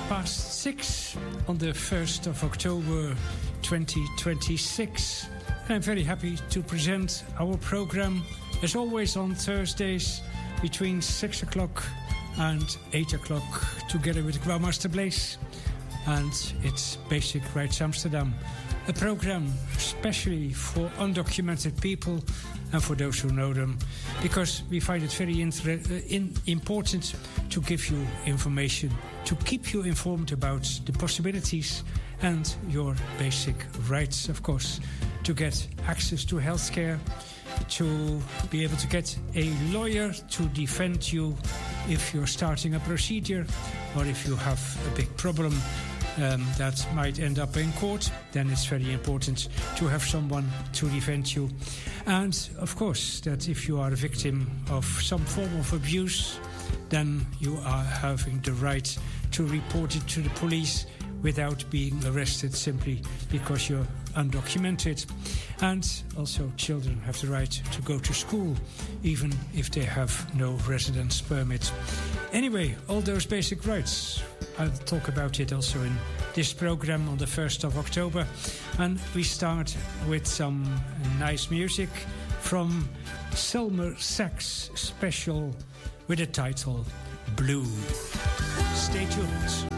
6 on the 1st of October 2026. I'm very happy to present our program, as always, on Thursdays between 6 o'clock and 8 o'clock, together with Grandmaster Blaze and its Basic Rights Amsterdam. A program especially for undocumented people and for those who know them, because we find it very important to give you information, to keep you informed about the possibilities and your basic rights, of course, to get access to healthcare, to be able to get a lawyer to defend you if you're starting a procedure or if you have a big problem that might end up in court. Then it's very important to have someone to defend you. And of course, that if you are a victim of some form of abuse, then you are having the right to report it to the police without being arrested simply because you're undocumented. And also children have the right to go to school even if they have no residence permit. Anyway, all those basic rights, I'll talk about it also in this program on the 1st of October. And we start with some nice music from Selmer Sachs special with the title Blue. Stay tuned.